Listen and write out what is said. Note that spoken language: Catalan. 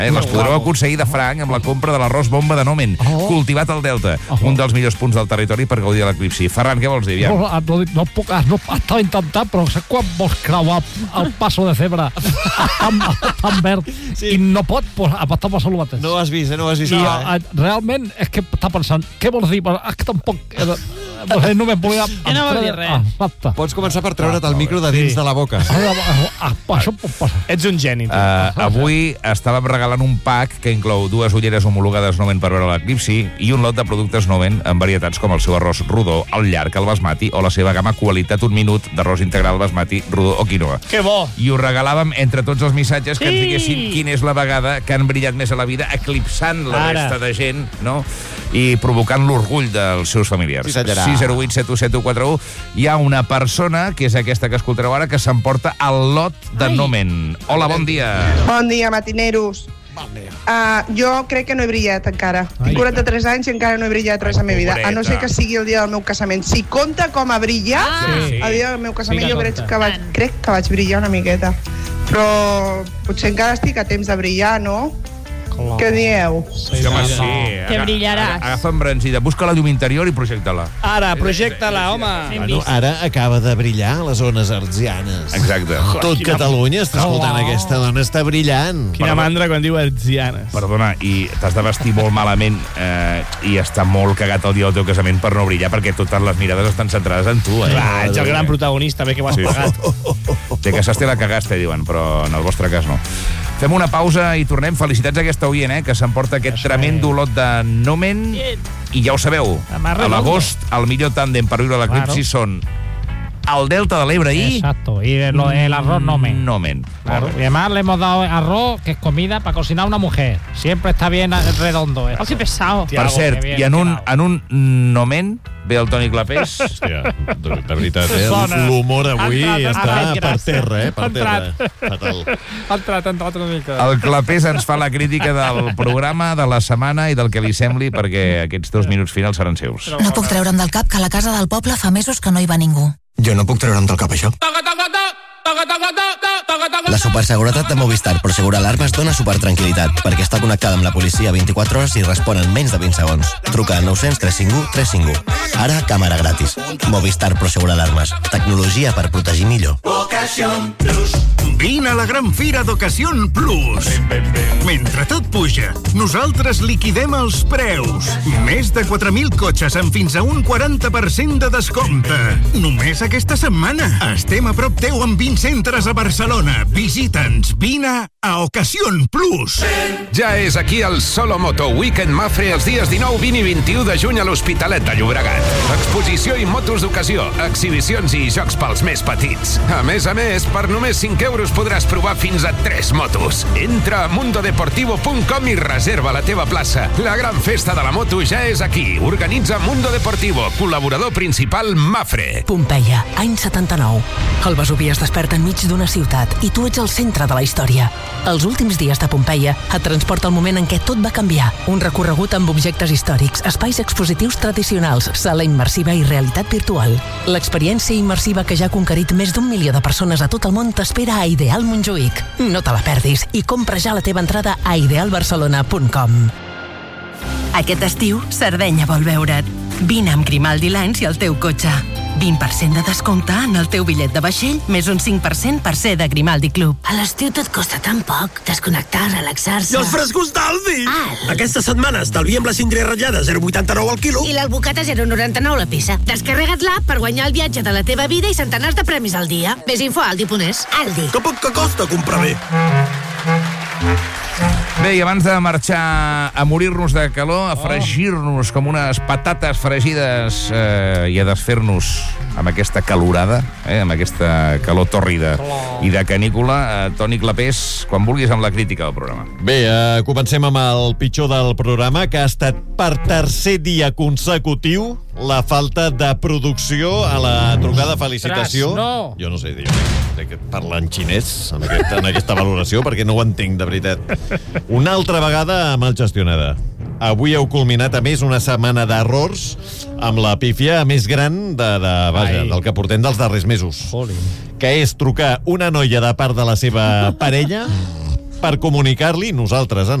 Les podreu aconseguir de franc amb la compra de l'arròs bomba de Nomen, cultivat al Delta, un dels millors punts del territori per gaudir de l'eclipsi. Ferran, què vols dir? No puc, estava intentant, però saps quan vols creuar el Paso de Zebra tan verd i no pot, està passant el mateix. No ho has vist, Realment és que està pensant, què vols dir? És que tampoc... No me podia... no vol dir res. Pots començar per treure't el micro de dins de la boca. Això pot passar. Ets un geni. Avui estàvem regalant un pack que inclou 2 ulleres homologades Nomen per veure l'eclipsi i un lot de productes Nomen en varietats com el seu arròs rodó, el llarg, el basmati o la seva gamma qualitat 1 minut d'arròs integral basmati, rodó o quinoa. Que bo! I us regalàvem entre tots els missatges que ens diguessin quina és la vegada que han brillat més a la vida, eclipsant la resta de gent, no? I provocant l'orgull dels seus familiars. 608 71741. Hi ha una persona, que és aquesta que escoltareu ara, que s'emporta el lot de Nomen. Hola, bon dia. Bon dia, matineros. Jo crec que no he brillat encara. Tinc 43 anys i encara no he brillat res a la meva vida. A no ser que sigui el dia del meu casament. Si compta com a brillar, el dia del meu casament jo crec que vaig brillar una miqueta. Però potser encara estic a temps de brillar, no? Què dieu? Sí. Que brillaràs. Agafa embranzida, busca la llum interior i projecta-la. Ara, projecta-la, home. Bueno, ara acaba de brillar a les zones artesianes. Exacte. Tot Catalunya està escoltant aquesta dona, està brillant. Quina mandra quan diu artesianes. Perdona, i t'has de vestir molt malament i està molt cagat el dia del teu casament per no brillar, perquè totes les mirades estan centrades en tu. Ets el gran protagonista, bé que ho has pagat. Te casaste la cagaste, diuen, però en el vostre cas no. Fem una pausa i tornem. Felicitats a aquesta oient, que s'emporta aquest tremendo lot de Nomen. I ja ho sabeu, a l'agost el millor tàndem per viure l'eclipsi són el Delta de l'Ebre i... Exacto, y el arroz Nomen. Claro. Y además le hemos dado arroz, que es comida para cocinar una mujer. Siempre está bien redondo. Oh, que pesado. Per cert, i en un Nomen ve el Toni Clapés. Hòstia, de veritat, l'humor avui està per terra, per terra. Fatal. Ha entrat una mica. El Clapés ens fa la crítica del programa, de la setmana i del que li sembli, perquè aquests 2 minuts finals seran seus. No puc treure'm del cap que a la casa del poble fa mesos que no hi va ningú. Jo no puc treure'm del cap això. La superseguretat de Movistar Prosegur Alarmes dona supertranquil·litat perquè està connectada amb la policia 24 hores i respon en menys de 20 segons. Truca al 900 351 351. Ara, càmera gratis. Movistar Prosegur Alarmes. Tecnologia per protegir millor. Ocasión Plus. Vine a la gran fira d'Ocasión Plus. Mentre tot puja, nosaltres liquidem els preus. Més de 4.000 cotxes amb fins a un 40% de descompte. Només aquesta setmana. Estem a prop teu amb 20 centres a Barcelona. Visita'ns. Vine a Ocasión Plus. Ja és aquí el Solo Moto Weekend Mafre els dies 19, 20 i 21 de juny a l'Hospitalet de Llobregat. Exposició i motos d'ocasió, exhibicions i jocs pels més petits. A més, per només 5 euros podràs provar fins a 3 motos. Entra a mundodeportivo.com i reserva la teva plaça. La gran festa de la moto ja és aquí. Organitza Mundo Deportivo, col·laborador principal Mafre. Pompeia, any 79. El Vesuvi es desperta enmig d'una ciutat i tu ets el centre de la història. Els últims dies de Pompeia et transporta al moment en què tot va canviar. Un recorregut amb objectes històrics, espais expositius tradicionals, sala immersiva i realitat virtual. L'experiència immersiva que ja ha conquerit més d'1 milió de persones a tot el món t'espera a Ideal Montjuïc. No te la perdis i compra ja la teva entrada a idealbarcelona.com. Aquest estiu, Sardenya vol veure't. Vine amb Grimaldi Lines i el teu cotxe. 20% de descompte en el teu bitllet de vaixell, més un 5% per ser de Grimaldi Club. A l'estiu tot costa tan poc. Desconnectar, relaxar-se... I els frescos d'Aldi! Aquesta setmana estalviem la cindra ratllada 0,89 al quilo. I l'albocata 0,99 la peça. Descarrega't l'app per guanyar el viatge de la teva vida i centenars de premis al dia. Més info a Aldi.es. Aldi. Que poc que costa comprar bé. Bé, i abans de marxar a morir-nos de calor, a fregir-nos com unes patates fregides i a desfer-nos amb aquesta calorada, amb aquesta calor tòrrida i de canícula, Toni Clapés, quan vulguis amb la crítica del programa. Bé, comencem amb el pitjor del programa, que ha estat per tercer dia consecutiu la falta de producció a la trucada felicitació. No. Jo no sé, crec que parla en xinès en aquesta valoració, perquè no ho entenc, de veritat. Una altra vegada mal gestionada. Avui heu culminat, a més, una setmana d'errors amb la pífia més gran del que portem dels darrers mesos. Que és trucar una noia de part de la seva parella per comunicar-li, nosaltres